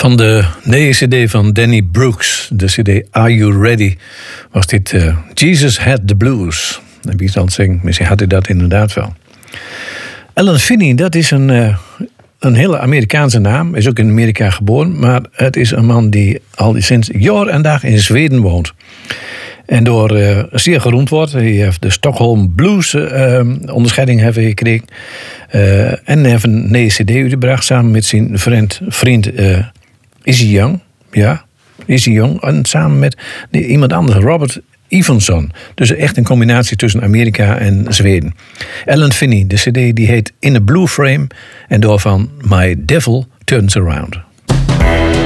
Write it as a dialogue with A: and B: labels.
A: Van de nieuwe cd van Danny Brooks, de cd Are You Ready, was dit Jesus Had the Blues. En wie zal het zeggen, misschien had hij dat inderdaad wel. Alan Finney, dat is een hele Amerikaanse naam. Is ook in Amerika geboren, maar het is een man die al sinds jaar en dag in Zweden woont. En door zeer geroemd wordt. Hij heeft de Stockholm Blues onderscheiding gekregen. En hij heeft een nieuwe cd uitgebracht samen met zijn vriend Izzy Young. Ja, Izzy Young. En samen met iemand anders, Robert Evenson. Dus echt een combinatie tussen Amerika en Zweden. Alan Finney, de cd die heet In a Blue Frame. En door van My Devil Turns Around.